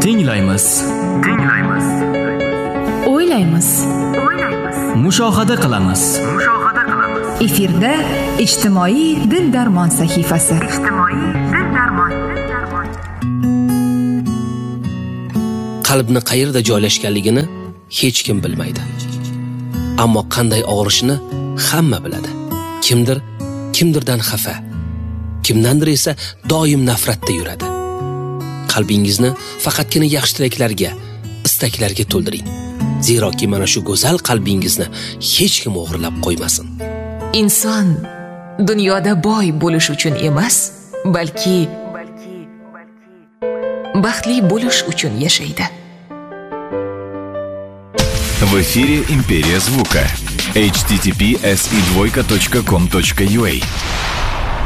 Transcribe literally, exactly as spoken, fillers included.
Tinglaymiz. Tinglaymiz. O'ylaymiz. O'ylaymiz. Mushohada qilamiz. Mushohada qilamiz. Efirda ijtimoiy dil darmon sahifasi. Ijtimoiy dil darmon. Qalbni qayerda joylashganligini hech kim bilmaydi. Ammo qanday og'rishini hamma biladi. Kimdir kimdirdan xafa, kimdandir esa doim nafratda yuradi. Qalbingizni faqatgina yaxshi tilaklarga, istaklarga to'ldiring. Zeroki mana shu go'zal qalbingizni hech kim o'g'irlab qo'ymasin. Inson dunyoda boy bo'lish uchun emas, balki baxtli bo'lish uchun yashaydi. В эфире Империя звука. эйч ти ти пи эс и двойка точка ком точка ю а